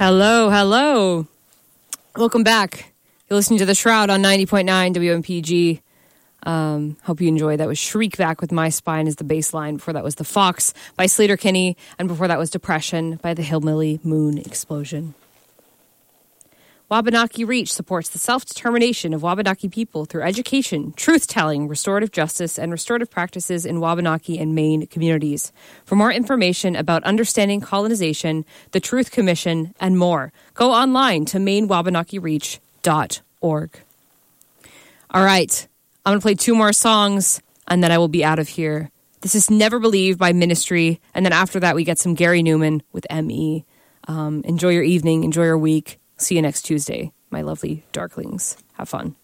Hello, hello. Welcome back. You're listening to The Shroud on 90.9 WMPG. Hope you enjoyed. That was Shriek Back with My Spine as the bass line. Before that was The Fox by Slater Kinney. And before that was Depression by the Hillbilly Moon Explosion. Wabanaki Reach supports the self-determination of Wabanaki people through education, truth-telling, restorative justice, and restorative practices in Wabanaki and Maine communities. For more information about understanding colonization, the Truth Commission, and more, go online to mainewabanakireach.org. All right, I'm going to play 2 more songs, and then I will be out of here. This is Never Believe by Ministry, and then after that we get some Gary Newman with M.E. Enjoy your evening, enjoy your week. See you next Tuesday, my lovely darklings. Have fun.